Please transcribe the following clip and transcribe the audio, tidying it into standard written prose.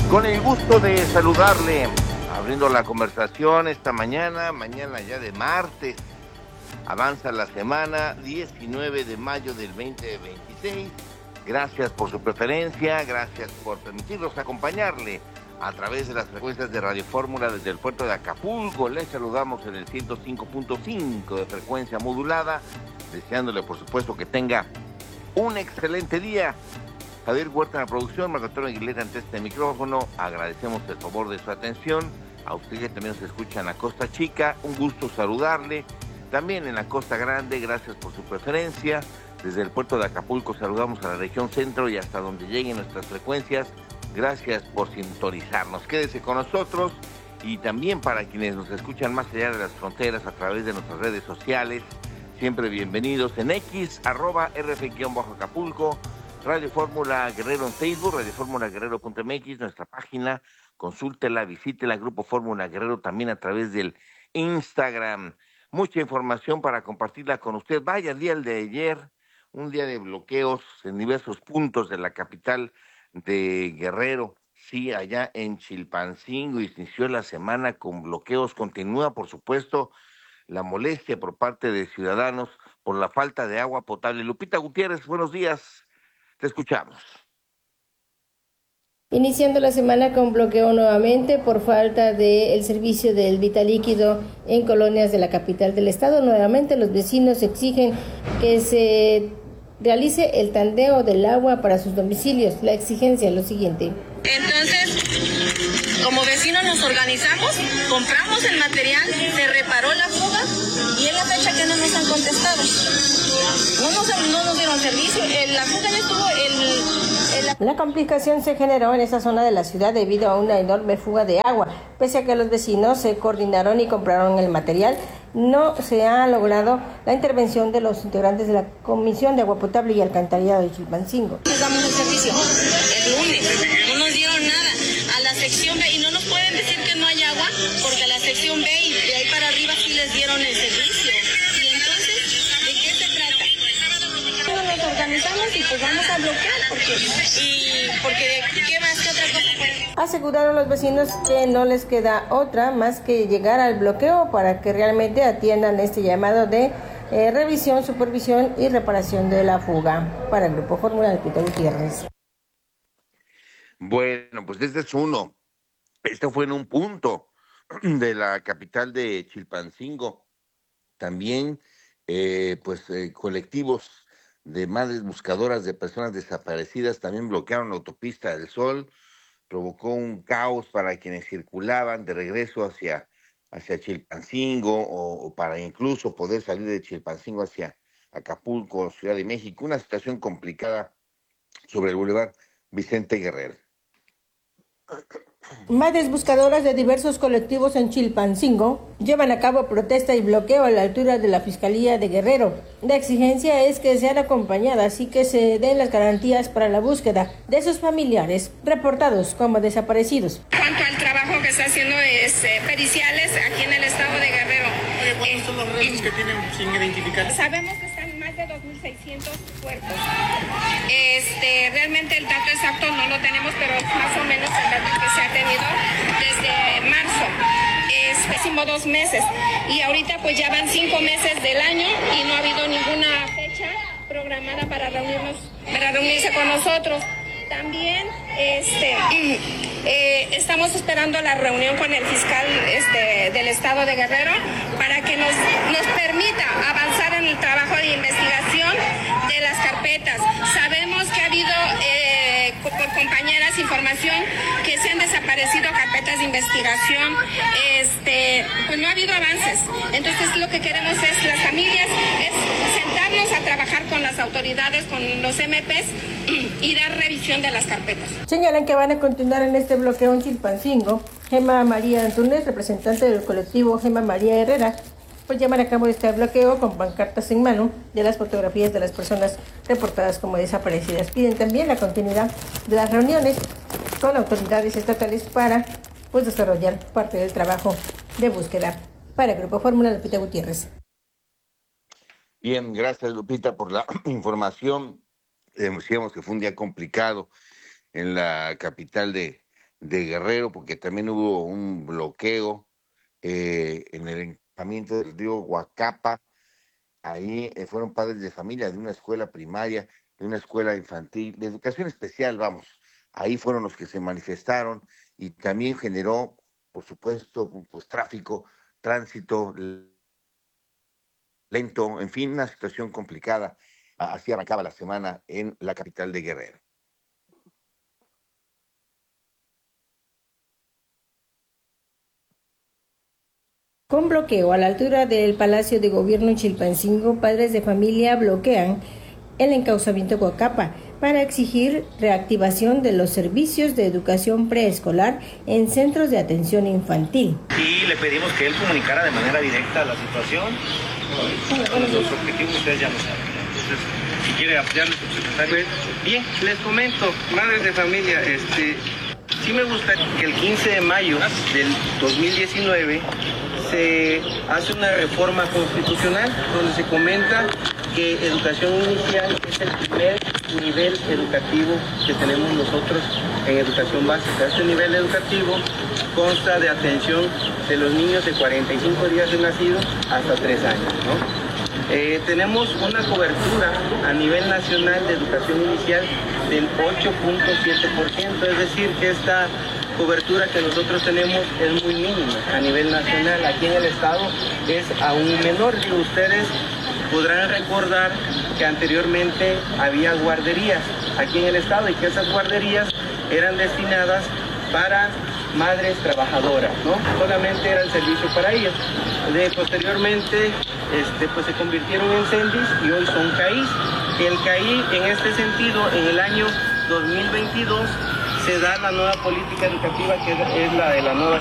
Con el gusto de saludarle, abriendo la conversación esta mañana ya de martes, avanza la semana, 19 de mayo del 2026. Gracias por su preferencia, gracias por permitirnos acompañarle a través de las frecuencias de Radio Fórmula desde el puerto de Acapulco. Les saludamos en el 105.5 de frecuencia modulada, deseándole por supuesto que tenga un excelente día. Javier Huerta en la producción, Marco Antonio Aguilera ante este micrófono. Agradecemos el favor de su atención. A usted que también nos escucha en la Costa Chica, un gusto saludarle. También en la Costa Grande, gracias por su preferencia. Desde el puerto de Acapulco saludamos a la región centro y hasta donde lleguen nuestras frecuencias. Gracias por sintonizarnos. Quédese con nosotros. Y también para quienes nos escuchan más allá de las fronteras a través de nuestras redes sociales, siempre bienvenidos en X, @RF_Acapulco. Radio Fórmula Guerrero en Facebook, radioformulaguerrero.mx, nuestra página, consúltela, visítela, Grupo Fórmula Guerrero también a través del Instagram. Mucha información para compartirla con usted. Vaya, el día de ayer, un día de bloqueos en diversos puntos de la capital de Guerrero. Sí, allá en Chilpancingo inició la semana con bloqueos. Continúa, por supuesto, la molestia por parte de ciudadanos por la falta de agua potable. Lupita Gutiérrez, buenos días. Te escuchamos. Iniciando la semana con bloqueo nuevamente por falta del servicio del vital líquido en colonias de la capital del estado. Nuevamente los vecinos exigen que se realice el tandeo del agua para sus domicilios. La exigencia es lo siguiente. Entonces, como vecinos nos organizamos, compramos el material, se reparó la fuga y es la fecha que no nos han contestado. No nos dieron servicio, la fuga no estuvo, La complicación se generó en esa zona de la ciudad debido a una enorme fuga de agua. Pese a que los vecinos se coordinaron y compraron el material, no se ha logrado la intervención de los integrantes de la Comisión de Agua Potable y Alcantarillado de Chilpancingo. Nos damos el servicio el lunes, no nos dieron nada a la sección B y no nos pueden decir que no hay agua porque a la sección B y de ahí para arriba sí les dieron el servicio. Y entonces, ¿de qué se trata? Nos organizamos y pues vamos a bloquear porque ¿qué más que otra cosa puede? Aseguraron los vecinos que no les queda otra más que llegar al bloqueo para que realmente atiendan este llamado de revisión, supervisión y reparación de la fuga. Para el Grupo Fórmula, de Peter Gutiérrez. Bueno, pues este es uno. Esto fue en un punto de la capital de Chilpancingo. También, colectivos de madres buscadoras de personas desaparecidas también bloquearon la autopista del Sol. Provocó un caos para quienes circulaban de regreso hacia Chilpancingo o para incluso poder salir de Chilpancingo hacia Acapulco, Ciudad de México. Una situación complicada sobre el Boulevard Vicente Guerrero. Madres buscadoras de diversos colectivos en Chilpancingo llevan a cabo protesta y bloqueo a la altura de la Fiscalía de Guerrero. La exigencia es que sean acompañadas y que se den las garantías para la búsqueda de sus familiares reportados como desaparecidos. En cuanto al trabajo que está haciendo periciales aquí en el estado de Guerrero. ¿Cuántos son los restos que tienen sin identificar? Sabemos que están más de 2.600 cuerpos. Realmente el dato exacto no lo tenemos, pero es más o menos el dato que se ha tenido desde marzo. Es pésimo 2 meses. Y ahorita pues ya van 5 meses del año y no ha habido ninguna fecha programada para reunirse con nosotros. También estamos esperando la reunión con el fiscal del estado de Guerrero para que nos permita avanzar en el trabajo de investigación de las carpetas. Sabemos que ha habido por compañeras información que se han desaparecido carpetas de investigación, pues no ha habido avances. Entonces lo que queremos es las familias, es sentarnos a trabajar con las autoridades, con los MPs y dar revisión de las carpetas. Señalan que van a continuar en este bloqueo en Chilpancingo. Gema María Antúnez, representante del colectivo Gema María Herrera, pues llevar a cabo este bloqueo con pancartas en mano de las fotografías de las personas reportadas como desaparecidas. Piden también la continuidad de las reuniones con autoridades estatales para desarrollar parte del trabajo de búsqueda. Para el Grupo Fórmula, Lupita Gutiérrez. Bien, gracias Lupita por la información. Decíamos que fue un día complicado en la capital de de Guerrero, porque también hubo un bloqueo en el encamiento del río Huacapa. Ahí fueron padres de familia de una escuela primaria, de una escuela infantil, de educación especial, vamos. Ahí fueron los que se manifestaron y también generó, por supuesto, pues tráfico, tránsito lento, en fin, una situación complicada. Así arrancaba la semana en la capital de Guerrero. Con bloqueo a la altura del Palacio de Gobierno en Chilpancingo, padres de familia bloquean el encauzamiento Huacapa para exigir reactivación de los servicios de educación preescolar en centros de atención infantil. Y le pedimos que él comunicara de manera directa la situación. Los objetivos ustedes ya lo saben. Entonces, si quiere apoyarle, subsecretario. Bien, les comento, madres de familia, sí me gusta que el 15 de mayo del 2019 se hace una reforma constitucional donde se comenta que educación inicial es el primer nivel educativo que tenemos nosotros en educación básica. Este nivel educativo consta de atención de los niños de 45 días de nacido hasta 3 años, ¿no? Tenemos una cobertura a nivel nacional de educación inicial del 8.7%, es decir, que esta cobertura que nosotros tenemos es muy mínima a nivel nacional. Aquí en el estado es aún menor. Y ustedes podrán recordar que anteriormente había guarderías aquí en el estado y que esas guarderías eran destinadas para madres trabajadoras, ¿no? Solamente era el servicio para ellas. Posteriormente, pues se convirtieron en CENDIS y hoy son CAIs. El CAI, en este sentido, en el año 2022 se da la nueva política educativa, que es la de la nueva